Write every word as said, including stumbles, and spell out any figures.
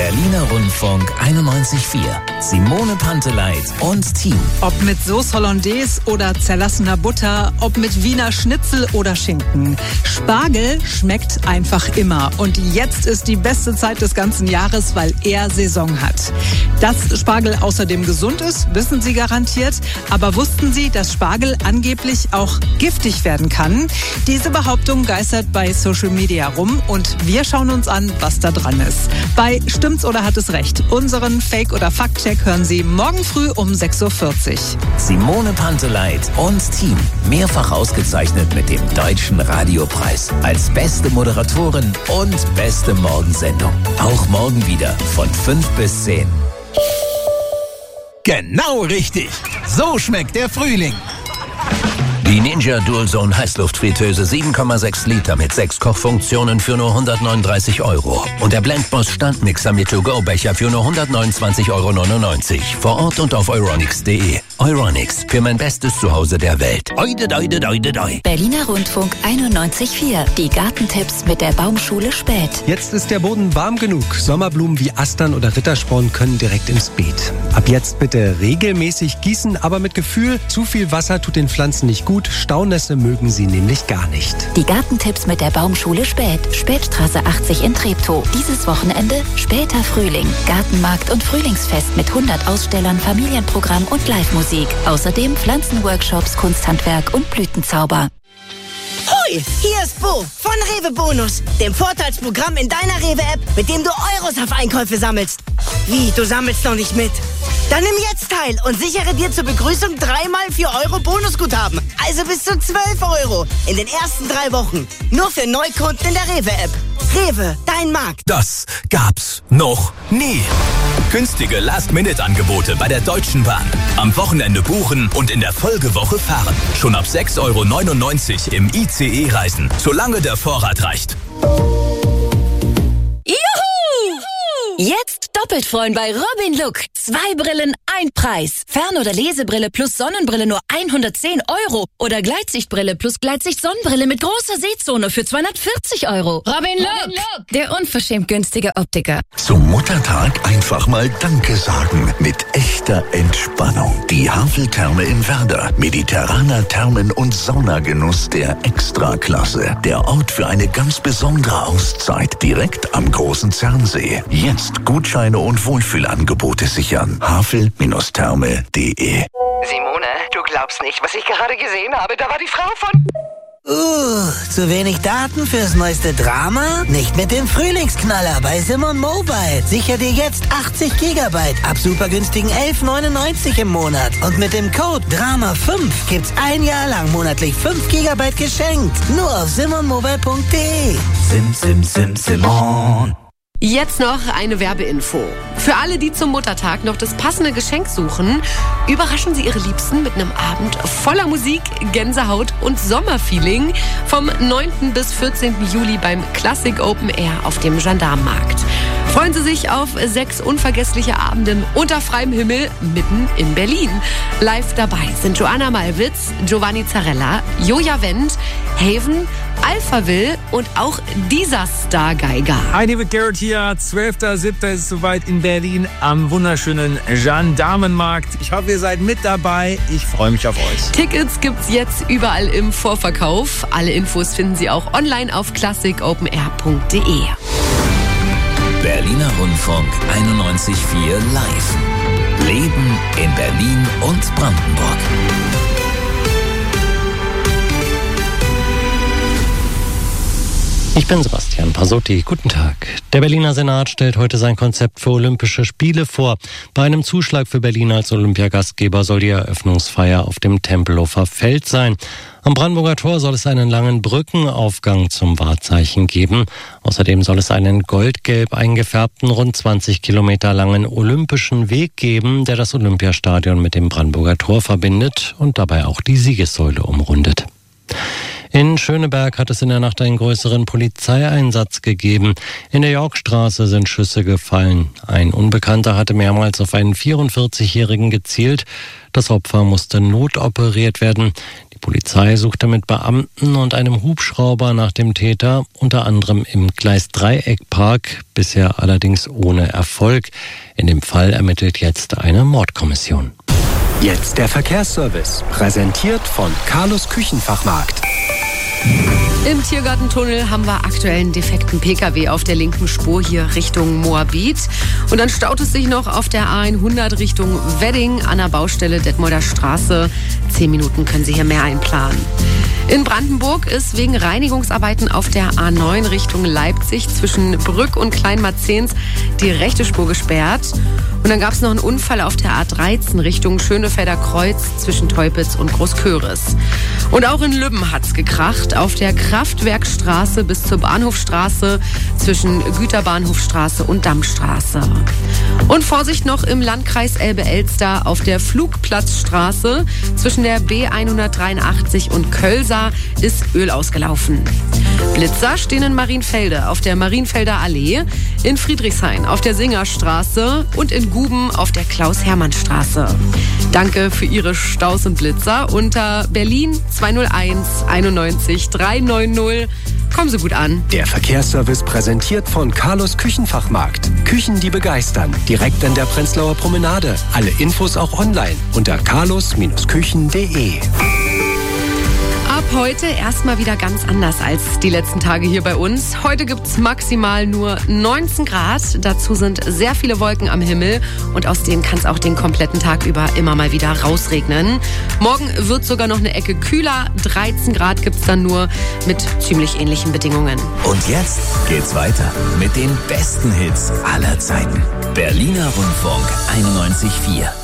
Berliner Rundfunk einundneunzig Komma vier. Simone Panteleit und Team. Ob mit Sauce Hollandaise oder zerlassener Butter, ob mit Wiener Schnitzel oder Schinken. Spargel schmeckt einfach immer. Und jetzt ist die beste Zeit des ganzen Jahres, weil er Saison hat. Dass Spargel außerdem gesund ist, wissen Sie garantiert. Aber wussten Sie, dass Spargel angeblich auch giftig werden kann? Diese Behauptung geistert bei Social Media rum und wir schauen uns an, was da dran ist. Bei Stimmt's oder hat es recht? Unseren Fake- oder Faktcheck hören Sie morgen früh um sechs Uhr vierzig. Simone Panteleit und Team. Mehrfach ausgezeichnet mit dem Deutschen Radiopreis als beste Moderatorin und beste Morgensendung. Auch morgen wieder von fünf bis zehn. Genau richtig. So schmeckt der Frühling. Die Ninja Dual Zone Heißluftfritteuse sieben Komma sechs Liter mit sechs Kochfunktionen für nur hundertneununddreißig Euro. Und der Blendboss Standmixer mit To-Go-Becher für nur hundertneunundzwanzig Euro neunundneunzig. Vor Ort und auf euronics punkt de. Euronics, für mein bestes Zuhause der Welt. Oide, doide, doide, doi. Berliner Rundfunk einundneunzig Komma vier. Die Gartentipps mit der Baumschule Späth. Jetzt ist der Boden warm genug. Sommerblumen wie Astern oder Rittersporn können direkt ins Beet. Ab jetzt bitte regelmäßig gießen, aber mit Gefühl. Zu viel Wasser tut den Pflanzen nicht gut. Staunässe mögen sie nämlich gar nicht. Die Gartentipps mit der Baumschule Späth. Späthstraße achtzig in Treptow. Dieses Wochenende Später Frühling. Gartenmarkt und Frühlingsfest mit hundert Ausstellern, Familienprogramm und Live-Musik. Außerdem Pflanzenworkshops, Kunsthandwerk und Blütenzauber. Hoi, hier ist Bo von Rewe Bonus, dem Vorteilsprogramm in deiner Rewe-App, mit dem du Euros auf Einkäufe sammelst. Wie, du sammelst noch nicht mit? Dann nimm jetzt teil und sichere dir zur Begrüßung dreimal vier Euro Bonusguthaben. Also bis zu zwölf Euro in den ersten drei Wochen. Nur für Neukunden in der Rewe-App. Rewe, dein Markt. Das gab's noch nie. Günstige Last-Minute-Angebote bei der Deutschen Bahn. Am Wochenende buchen und in der Folgewoche fahren. Schon ab sechs Euro neunundneunzig im I C E reisen, solange der Vorrat reicht. Juhu! Jetzt doppelt freuen bei Robin Look. Zwei Brillen, ein Preis. Fern- oder Lesebrille plus Sonnenbrille nur hundertzehn Euro. Oder Gleitsichtbrille plus Gleitsicht-Sonnenbrille mit großer Sehzone für zweihundertvierzig Euro. Robin Look, Robin Look, der unverschämt günstige Optiker. Zum Muttertag einfach mal Danke sagen mit echter Entspannung. Die Haveltherme in Werder. Mediterraner Thermen- und Saunagenuss der Extraklasse. Der Ort für eine ganz besondere Auszeit direkt am großen Zernsee. Jetzt Gutscheine und Wohlfühlangebote sichern. havel Therme punkt de. Simone, du glaubst nicht, was ich gerade gesehen habe. Da war die Frau von... Uh, zu wenig Daten fürs neueste Drama? Nicht mit dem Frühlingsknaller bei Simon Mobile. Sicher dir jetzt achtzig Gigabyte ab super günstigen elf neunundneunzig im Monat. Und mit dem Code Drama fünf gibt's ein Jahr lang monatlich fünf Gigabyte geschenkt. Nur auf simon mobile punkt de. Sim, sim, sim, Simon. Jetzt noch eine Werbeinfo. Für alle, die zum Muttertag noch das passende Geschenk suchen, überraschen Sie Ihre Liebsten mit einem Abend voller Musik, Gänsehaut und Sommerfeeling vom neunten bis vierzehnten Juli beim Classic Open Air auf dem Gendarmenmarkt. Freuen Sie sich auf sechs unvergessliche Abende unter freiem Himmel mitten in Berlin. Live dabei sind Joanna Malwitz, Giovanni Zarella, Joja Wendt, Haven, Alphaville und auch dieser Stargeiger. Hi, liebe Garrett hier. zwölfter siebter ist soweit in Berlin am wunderschönen Gendarmenmarkt. Ich hoffe, ihr seid mit dabei. Ich freue mich auf euch. Tickets gibt's jetzt überall im Vorverkauf. Alle Infos finden Sie auch online auf classic open air punkt de. Berliner Rundfunk einundneunzig Komma vier live. Leben in Berlin und Brandenburg. Ich bin Sebastian Pasotti. Guten Tag. Der Berliner Senat stellt heute sein Konzept für Olympische Spiele vor. Bei einem Zuschlag für Berlin als Olympiagastgeber soll die Eröffnungsfeier auf dem Tempelhofer Feld sein. Am Brandenburger Tor soll es einen langen Brückenaufgang zum Wahrzeichen geben. Außerdem soll es einen goldgelb eingefärbten, rund zwanzig Kilometer langen Olympischen Weg geben, der das Olympiastadion mit dem Brandenburger Tor verbindet und dabei auch die Siegessäule umrundet. In Schöneberg hat es in der Nacht einen größeren Polizeieinsatz gegeben. In der Yorkstraße sind Schüsse gefallen. Ein Unbekannter hatte mehrmals auf einen vierundvierzigjährigen gezielt. Das Opfer musste notoperiert werden. Die Polizei suchte mit Beamten und einem Hubschrauber nach dem Täter, unter anderem im Gleis-Dreieck-Park, bisher allerdings ohne Erfolg. In dem Fall ermittelt jetzt eine Mordkommission. Jetzt der Verkehrsservice, präsentiert von Carlos Küchenfachmarkt. Im Tiergartentunnel haben wir aktuell einen defekten Pkw auf der linken Spur hier Richtung Moabit. Und dann staut es sich noch auf der A hundert Richtung Wedding an der Baustelle Detmolder Straße. Zehn Minuten können Sie hier mehr einplanen. In Brandenburg ist wegen Reinigungsarbeiten auf der A neun Richtung Leipzig zwischen Brück und Kleinmarzens die rechte Spur gesperrt. Und dann gab es noch einen Unfall auf der A dreizehn Richtung Schönefelder Kreuz zwischen Teupitz und Großköris. Und auch in Lübben hat's gekracht auf der Kraftwerkstraße bis zur Bahnhofstraße zwischen Güterbahnhofstraße und Dammstraße. Und Vorsicht noch im Landkreis Elbe-Elster auf der Flugplatzstraße zwischen der B hundertdreiundachtzig und Kölser ist Öl ausgelaufen. Blitzer stehen in Marienfelde auf der Marienfelder Allee, in Friedrichshain auf der Singerstraße und in Guben auf der Klaus-Hermann-Straße. Danke für Ihre Staus und Blitzer unter Berlin zwei null eins einundneunzig dreihundertneunzig. Kommen Sie gut an. Der Verkehrsservice präsentiert von Carlos Küchenfachmarkt. Küchen, die begeistern. Direkt an der Prenzlauer Promenade. Alle Infos auch online unter carlos Küchen punkt de. Ab heute erstmal wieder ganz anders als die letzten Tage hier bei uns. Heute gibt es maximal nur neunzehn Grad. Dazu sind sehr viele Wolken am Himmel und aus denen kann es auch den kompletten Tag über immer mal wieder rausregnen. Morgen wird sogar noch eine Ecke kühler. dreizehn Grad gibt es dann nur mit ziemlich ähnlichen Bedingungen. Und jetzt geht's weiter mit den besten Hits aller Zeiten. Berliner Rundfunk einundneunzig Komma vier.